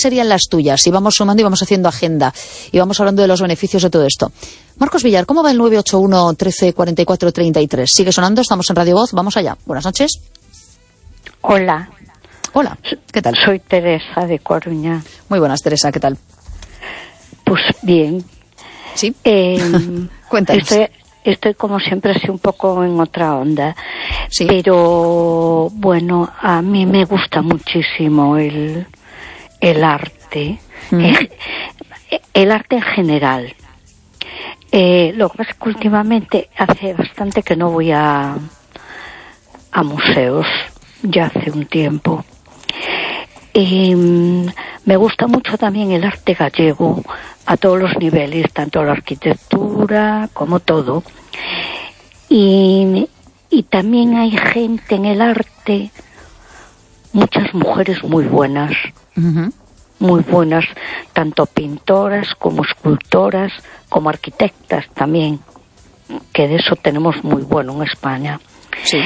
serían las tuyas? Y vamos sumando y vamos haciendo agenda. Y vamos hablando de los beneficios de todo esto. Marcos Villar, ¿cómo va el 981 13 44 33? ¿Sigue sonando? Estamos en Radio Voz. Vamos allá. Buenas noches. Hola. Hola, ¿qué tal? Soy Teresa de Coruña. Muy buenas, Teresa, ¿qué tal? Pues bien. ¿Sí? Cuéntanos. Estoy como siempre así un poco en otra onda. Sí. Pero bueno, a mí me gusta muchísimo el arte. El arte en general. Lo que pasa es que últimamente hace bastante que no voy a museos, ya hace un tiempo. Me gusta mucho también el arte gallego a todos los niveles, tanto la arquitectura como todo. Y también hay gente en el arte, muchas mujeres muy buenas, muy buenas, tanto pintoras como escultoras, como arquitectas también, que de eso tenemos muy bueno en España. Sí.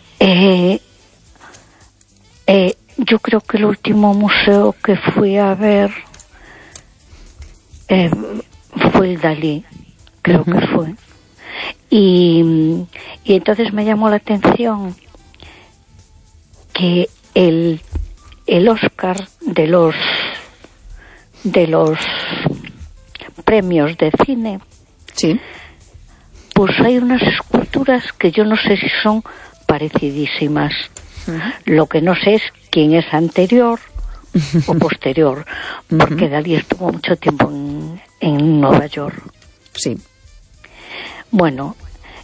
Yo creo que el último museo que fui a ver fue el Dalí, creo que fue. Y entonces me llamó la atención que el Oscar de los premios de cine, sí, pues hay unas esculturas que yo no sé si son parecidísimas. Lo que no sé es quién es anterior o posterior, porque Dalí estuvo mucho tiempo en Nueva York. Sí. Bueno,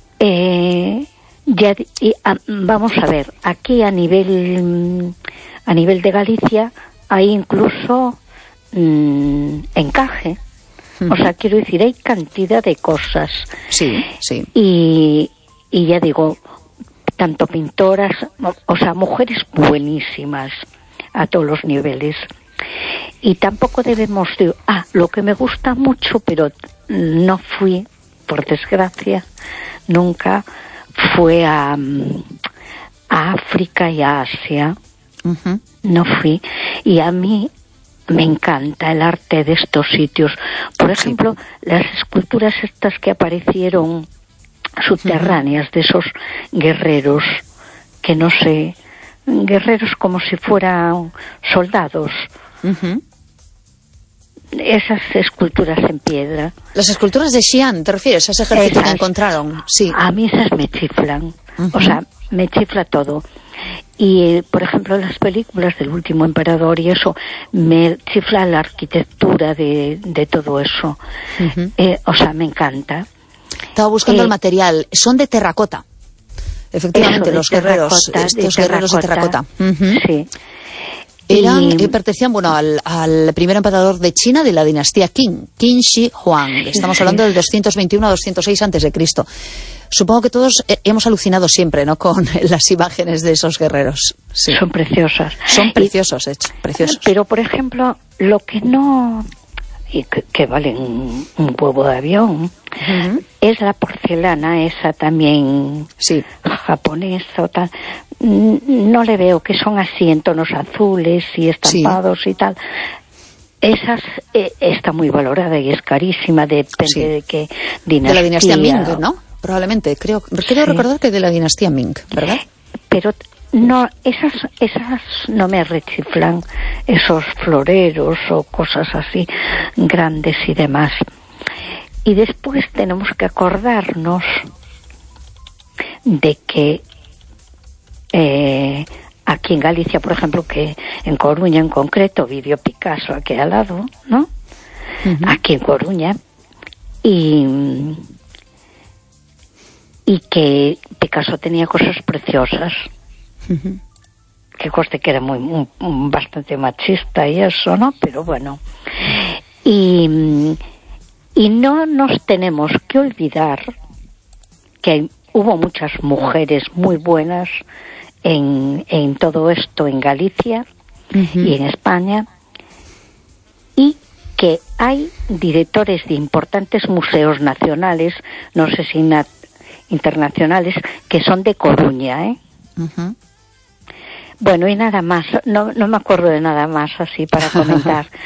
vamos a ver, aquí a nivel de Galicia hay incluso encaje. O sea, quiero decir, hay cantidad de cosas. Sí, sí. Y ya digo, tanto pintoras, o sea, mujeres buenísimas a todos los niveles. Y tampoco debemos de... lo que me gusta mucho, pero no fui, por desgracia, nunca, fue a África y a Asia. No fui. Y a mí me encanta el arte de estos sitios. Por ejemplo, las esculturas estas que aparecieron subterráneas de esos guerreros, que no sé, guerreros como si fueran soldados. Esas esculturas en piedra. Las esculturas de Xi'an, ¿te refieres a ese ejército que encontraron? Sí. A mí esas me chiflan. O sea, me chifla todo. Y, por ejemplo, las películas del Último Emperador y eso, me chifla la arquitectura de todo eso. O sea, me encanta. Estaba buscando el material. Son de terracota. Efectivamente, los guerreros, estos guerreros de terracota. Sí. Pertenecían, bueno, al primer emperador de China de la dinastía Qing, Qin Shi Huang. Estamos hablando del 221 a 206 a.C. Supongo que todos hemos alucinado siempre, ¿no?, con las imágenes de esos guerreros. Sí. Son preciosas. Son preciosos, preciosos. Pero, por ejemplo, lo que no... y que valen un huevo de avión, es la porcelana esa también, japonesa o tal. No le veo, que son así en tonos azules y estampados y tal. Esas está muy valorada y es carísima, depende de qué dinastía. De la dinastía Ming, ¿no? Probablemente, creo recordar que de la dinastía Ming, ¿verdad? Pero no, esas no me rechiflan, esos floreros o cosas así grandes y demás. Y después tenemos que acordarnos de que aquí en Galicia, por ejemplo, que en Coruña en concreto vivió Picasso aquí al lado, ¿no? Aquí en Coruña, y que Picasso tenía cosas preciosas. Que conste que era bastante machista y eso, ¿no? Pero bueno. Y no nos tenemos que olvidar que hubo muchas mujeres muy buenas en todo esto en Galicia y en España, y que hay directores de importantes museos nacionales, no sé si internacionales, que son de Coruña, Bueno, y nada más, no me acuerdo de nada más así para comentar.